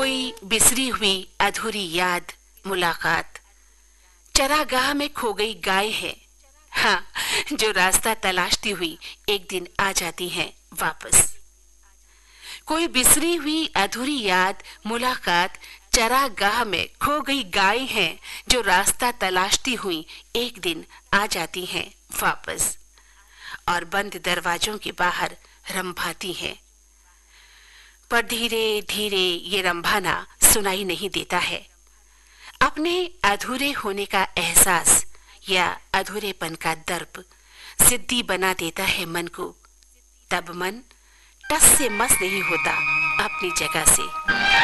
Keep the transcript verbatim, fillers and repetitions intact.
कोई बिसरी हुई अधूरी याद, मुलाकात, चरागाह में खो गई गाय है, हाँ, जो रास्ता तलाशती हुई एक दिन आ जाती है वापस। कोई बिसरी हुई अधूरी याद, मुलाकात, चरागाह में खो गई गाय है, जो रास्ता तलाशती हुई एक दिन आ जाती है वापस, और बंद दरवाजों के बाहर रंभाती है। पर धीरे धीरे ये रंभाना सुनाई नहीं देता है। अपने अधूरे होने का एहसास या अधूरेपन का दर्प जिद्दी बना देता है मन को। तब मन टस से मस नहीं होता अपनी जगह से।